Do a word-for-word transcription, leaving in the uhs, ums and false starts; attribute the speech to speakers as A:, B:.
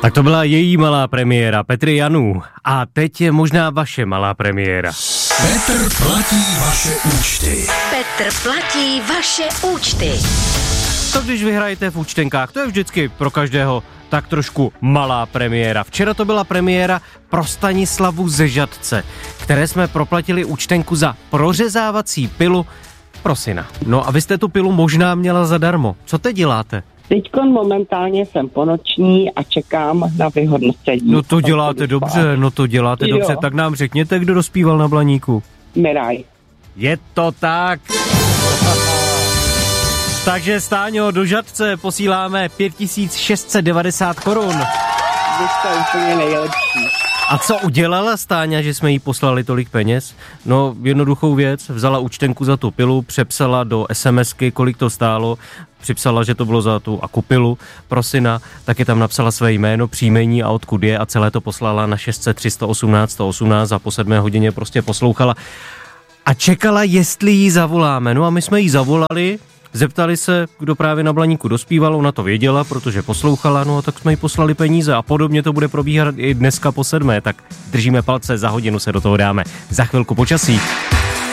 A: Tak to byla její malá premiéra, Petry Janů. A teď je možná vaše malá premiéra.
B: Petr platí vaše účty.
C: Petr platí vaše účty.
A: To když vyhrajete v účtenkách, to je vždycky pro každého tak trošku malá premiéra. Včera to byla premiéra pro Stanislavu ze Žatce, které jsme proplatili účtenku za prořezávací pilu pro syna. No a vy jste tu pilu možná měla zadarmo. Co teď děláte?
D: Teďkon momentálně jsem ponoční a čekám na vyhodnocení.
A: No to děláte dobře, no to děláte
D: jo.
A: dobře. Tak nám řekněte, kdo dospíval na Blaníku.
D: Miraj.
A: Je to tak. Takže Stáňo, do Žatce posíláme pět tisíc šest set devadesát korun.
D: Vy jste úplně nejlepší.
A: A co udělala Stáňa, že jsme jí poslali tolik peněz? No, jednoduchou věc, vzala účtenku za tu pilu, přepsala do SMSky, kolik to stálo, připsala, že to bylo za tu akupilu pro syna, taky tam napsala své jméno, příjmení a odkud je a celé to poslala na šest set tři sto osmnáct sto osmnáct a po sedmé hodině prostě poslouchala a čekala, jestli jí zavoláme. No a my jsme jí zavolali, zeptali se, kdo právě na Blaníku dospíval, ona to věděla, protože poslouchala, no a tak jsme jí poslali peníze a podobně to bude probíhat i dneska po sedmé, tak držíme palce, za hodinu se do toho dáme. Za chvilku počasí.